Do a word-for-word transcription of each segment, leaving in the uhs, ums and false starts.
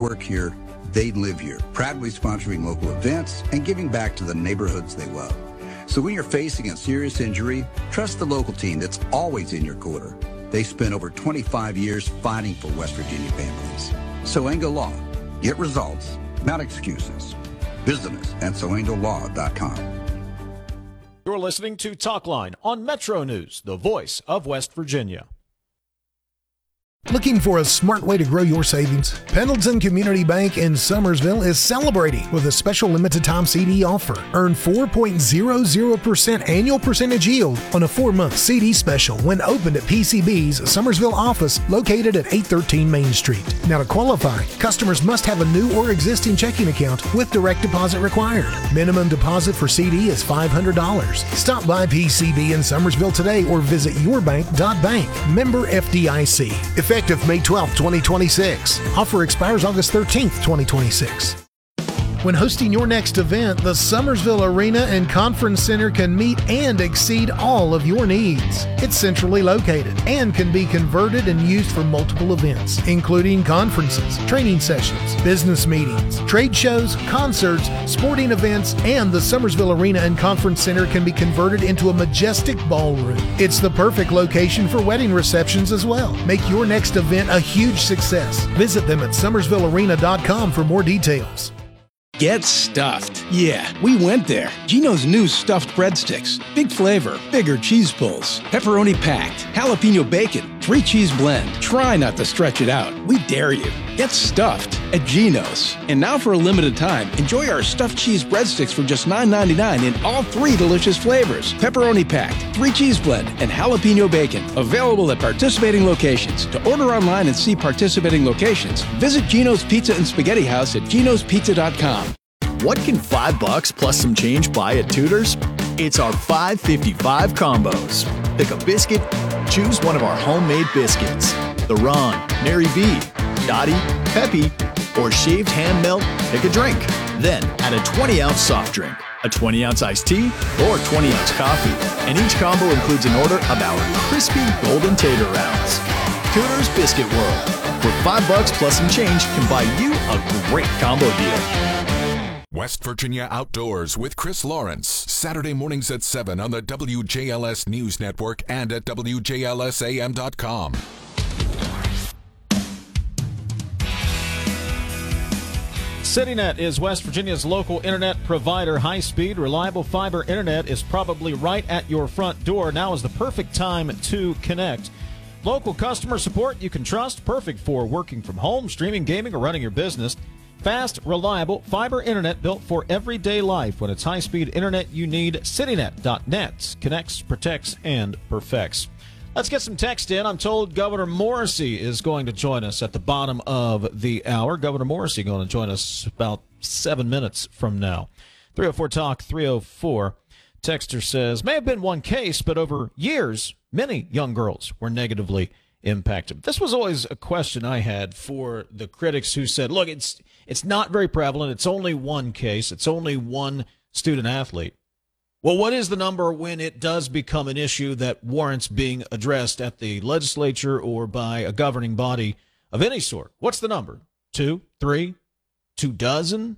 work here, they live here, proudly sponsoring local events and giving back to the neighborhoods they love. So when you're facing a serious injury, trust the local team that's always in your corner. They spent over twenty-five years fighting for West Virginia families. Soengo Law. Get results, not excuses. Visit us at soengo law dot com. You're listening to Talkline on Metro News, the voice of West Virginia. Looking for a smart way to grow your savings? Pendleton Community Bank in Summersville is celebrating with a special limited-time C D offer. Earn four point zero zero percent annual percentage yield on a four-month C D special when opened at P C B's Summersville office located at eight thirteen Main Street. Now, to qualify, customers must have a new or existing checking account with direct deposit required. Minimum deposit for C D is five hundred dollars. Stop by P C B in Summersville today or visit your bank dot bank. Member F D I C. Effective May twelfth, twenty twenty-six. Offer expires August thirteenth, twenty twenty-six. When hosting your next event, the Summersville Arena and Conference Center can meet and exceed all of your needs. It's centrally located and can be converted and used for multiple events, including conferences, training sessions, business meetings, trade shows, concerts, sporting events, and the Summersville Arena and Conference Center can be converted into a majestic ballroom. It's the perfect location for wedding receptions as well. Make your next event a huge success. Visit them at summersville arena dot com for more details. Get stuffed. Yeah, we went there. Gino's new stuffed breadsticks. Big flavor, bigger cheese pulls, pepperoni packed, jalapeno bacon, three cheese blend. Try not to stretch it out. We dare you. Get stuffed at Gino's. And now for a limited time, enjoy our stuffed cheese breadsticks for just nine ninety-nine in all three delicious flavors. Pepperoni packed, three cheese blend, and jalapeno bacon. Available at participating locations. To order online and see participating locations, visit Gino's Pizza and Spaghetti House at ginos pizza dot com. What can five bucks plus some change buy at Tudor's? It's our five fifty-five combos. Pick a biscuit, choose one of our homemade biscuits. The Ron, Mary B, Dottie, Peppy, or shaved ham melt, pick a drink. Then add a twenty ounce soft drink, a twenty ounce iced tea, or twenty ounce coffee. And each combo includes an order of our crispy golden tater rounds. Tudor's Biscuit World, where five bucks plus some change can buy you a great combo deal. West Virginia Outdoors with Chris Lawrence, Saturday mornings at seven on the W J L S News Network and at W J L S A M dot com. CityNet is West Virginia's local internet provider. High-speed, reliable fiber internet is probably right at your front door. Now is the perfect time to connect. Local customer support you can trust, perfect for working from home, streaming, gaming, or running your business. Fast, reliable fiber internet built for everyday life. When it's high-speed internet you need, citynet dot net connects, protects, and perfects. Let's get some text in. I'm told Governor Morrisey is going to join us at the bottom of the hour. Governor Morrisey going to join us about seven minutes from now. three oh four talk, three oh four. Texter says, may have been one case, but over years, many young girls were negatively impacted. This was always a question I had for the critics who said, look, it's it's not very prevalent. It's only one case. It's only one student athlete. Well, what is the number when it does become an issue that warrants being addressed at the legislature or by a governing body of any sort? What's the number? Two, three, two dozen?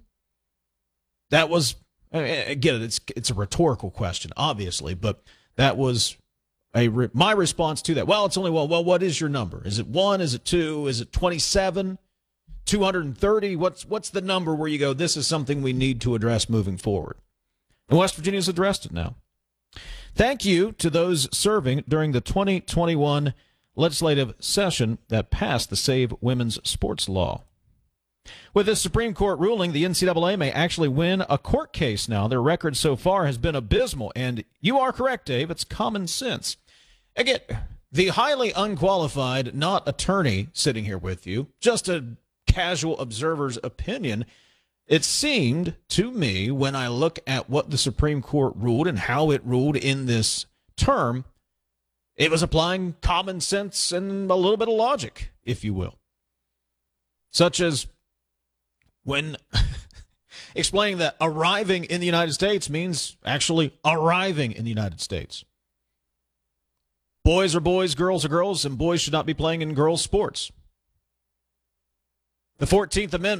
That was, I get it, it's, it's a rhetorical question, obviously, but that was a re- my response to that. Well, it's only one. Well, what is your number? Is it one? Is it two? Is it twenty-seven? two hundred thirty? What's, what's the number where you go, this is something we need to address moving forward? And West Virginia's addressed it now. Thank you to those serving during the twenty twenty-one legislative session that passed the Save Women's Sports Law. With this Supreme Court ruling, the N C double A may actually win a court case now. Their record so far has been abysmal, and you are correct, Dave. It's common sense. Again, the highly unqualified, not attorney sitting here with you, just a casual observer's opinion. It seemed to me, when I look at what the Supreme Court ruled and how it ruled in this term, it was applying common sense and a little bit of logic, if you will. Such as when explaining that arriving in the United States means actually arriving in the United States. Boys are boys, girls are girls, and boys should not be playing in girls' sports. The fourteenth Amendment